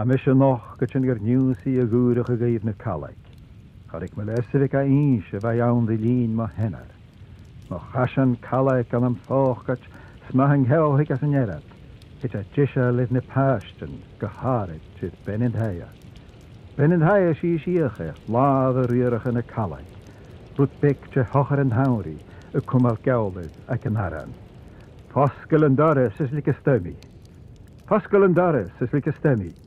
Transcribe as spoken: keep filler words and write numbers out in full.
A mis noch go sin gur nniusaí a gúireach a gaomh na calaig. Charig me leisig a inse bheit ann de lín má henar. Má chasan calaig an am fáchgat smahang heoigh as an erad. It a tisha lit na páisten go hárid sid benint haia. Benint haia sí síocha lád a riorach in a calaig. Rút bec te hochar an hauri a cumal gaulid ac an haran. Pascal and Doris is like a stemmy. Pascal and Doris is like a stemmy.